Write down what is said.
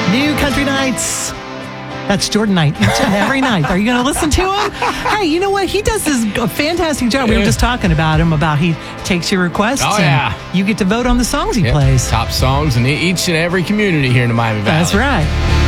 New Country Nights. That's Jordan Knight each and every night. Are you going to listen to him? Hey, you know what? He does this fantastic job. We were just talking about him, about he takes your requests. Oh, yeah. And you get to vote on the songs he plays. Top songs in each and every community here in the Miami Valley. That's right.